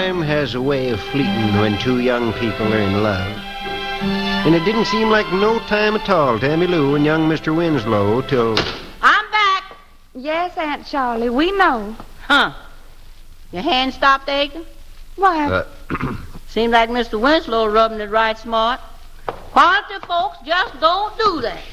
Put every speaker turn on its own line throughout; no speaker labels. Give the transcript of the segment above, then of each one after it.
Time has a way of fleeting when two young people are in love. And it didn't seem like no time at all to Emmy Lou and young Mr. Winslow till...
I'm back.
Yes, Aunt Charlie, we know.
Huh. Your hand stopped aching?
Why?
Seems like Mr. Winslow rubbing it right smart. Quality folks just don't do that.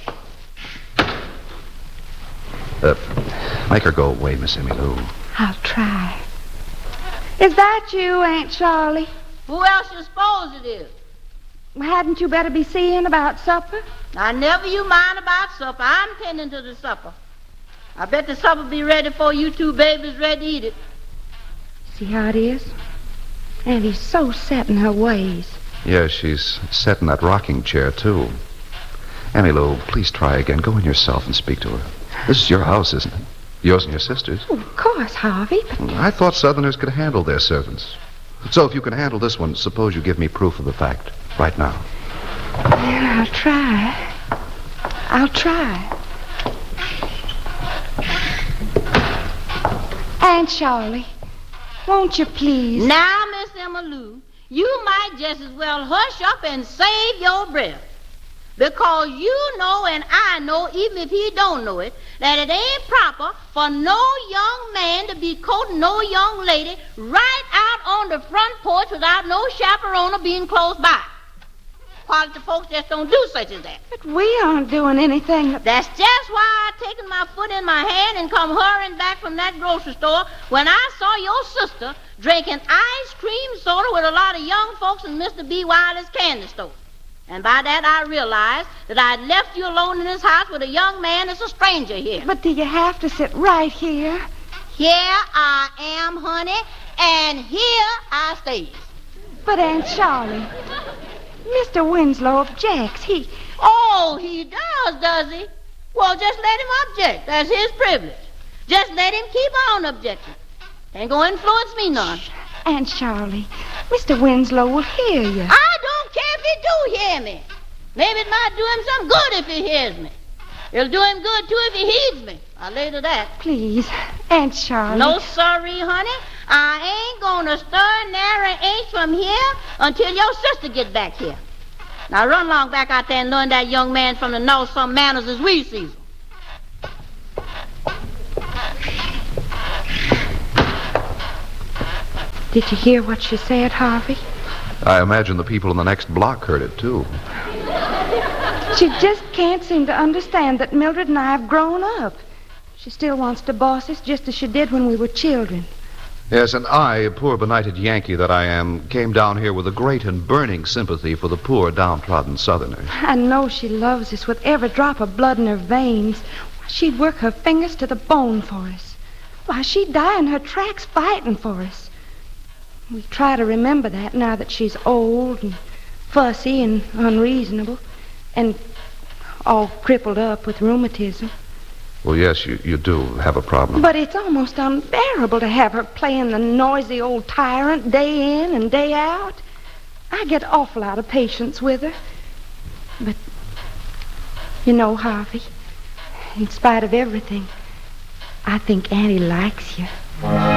Make her go away, Miss Emmy Lou.
I'll try. Is that you, Aunt Charlie?
Who else you suppose it is?
Hadn't you better be seeing about supper?
I never you mind about supper. I'm tending to the supper. I bet the supper be ready before you two babies ready to eat it.
See how it is? Auntie's so set in her ways.
Yeah, she's set in that rocking chair, too. Emmy Lou, please try again. Go in yourself and speak to her. This is your house, isn't it? Yours and your sister's.
Oh, of course, Harvey. But...
I thought Southerners could handle their servants. So if you can handle this one, suppose you give me proof of the fact right now.
Well, I'll try. I'll try. Aunt Charlie, won't you please?
Now, Miss Emma Lou, you might just as well hush up and save your breath. Because you know and I know, even if he don't know it, that it ain't proper for no young man to be courting no young lady right out on the front porch without no chaperone or being close by. Quality folks just don't do such as that.
But we aren't doing anything.
That's just why I taken my foot in my hand and come hurrying back from that grocery store when I saw your sister drinking ice cream soda with a lot of young folks in Mr. B. Wiley's candy store. And by that I realized that I'd left you alone in this house with a young man that's a stranger here.
But do you have to sit right here?
Here I am, honey, and here I stay.
But Aunt Charlie, Mr. Winslow objects.
Oh, he does he? Well, just let him object. That's his privilege. Just let him keep on objecting. Ain't gonna influence me none.
Aunt Charlie, Mr. Winslow will hear you.
I don't care if he do hear me. Maybe it might do him some good if he hears me. It'll do him good, too, if he heeds me. I'll lay to that.
Please, Aunt Charlie.
No, sorry, honey. I ain't gonna stir nary inch from here until your sister get back here. Now run along back out there and learn that young man from the north some manners as we see them.
Did you hear what she said, Harvey?
I imagine the people in the next block heard it, too.
She just can't seem to understand that Mildred and I have grown up. She still wants to boss us just as she did when we were children.
Yes, and I, poor benighted Yankee that I am, came down here with a great and burning sympathy for the poor downtrodden Southerners.
I know she loves us with every drop of blood in her veins. She'd work her fingers to the bone for us. Why, she'd die in her tracks fighting for us. We try to remember that now that she's old and fussy and unreasonable and all crippled up with rheumatism.
Well, yes, you do have a problem.
But it's almost unbearable to have her playing the noisy old tyrant day in and day out. I get awful out of patience with her. But, you know, Harvey, in spite of everything, I think Auntie likes you.